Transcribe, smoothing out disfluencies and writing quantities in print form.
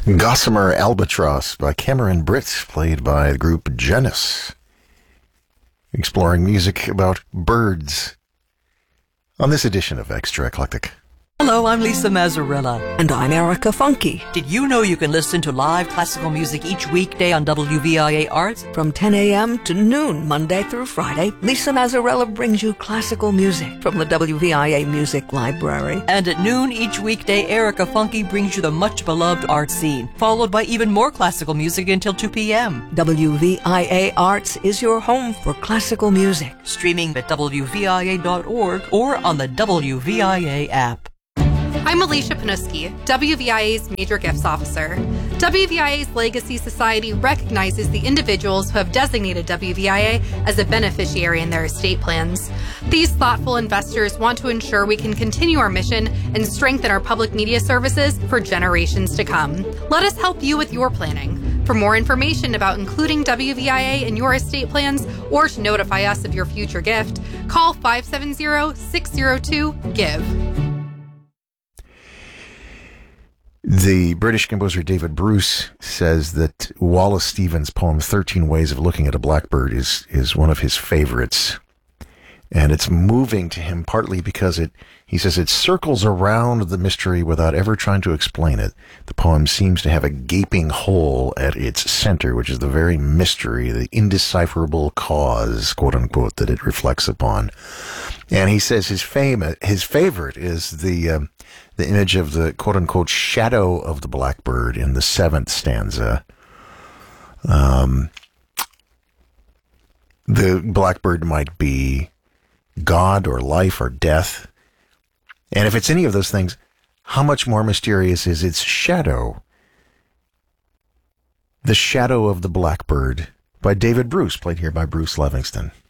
Gossamer Albatross by Cameron Britt, played by the group Genesis, exploring music about birds on this edition of Extra Eclectic. Hello, I'm Lisa Mazzarella. And I'm Erica Funky. Did you know you can listen to live classical music each weekday on WVIA Arts? From 10 a.m. to noon, Monday through Friday, Lisa Mazzarella brings you classical music from the WVIA Music Library. And at noon each weekday, Erica Funky brings you the much-beloved art scene, followed by even more classical music until 2 p.m. WVIA Arts is your home for classical music. Streaming at WVIA.org or on the WVIA app. I'm Alicia Panuski, WVIA's Major Gifts Officer. WVIA's Legacy Society recognizes the individuals who have designated WVIA as a beneficiary in their estate plans. These thoughtful investors want to ensure we can continue our mission and strengthen our public media services for generations to come. Let us help you with your planning. For more information about including WVIA in your estate plans or to notify us of your future gift, call 570-602-GIVE. The British composer David Bruce says that Wallace Stevens' poem 13 Ways of Looking at a Blackbird is one of his favorites. And it's moving to him partly because he says it circles around the mystery without ever trying to explain it. The poem seems to have a gaping hole at its center, which is the very mystery, the indecipherable cause, quote unquote, that it reflects upon. And he says his favorite is the image of the quote unquote shadow of the blackbird in the 7th stanza. The blackbird might be God or life or death. And if it's any of those things, how much more mysterious is its shadow? The Shadow of the Blackbird by David Bruce, played here by Bruce Livingston.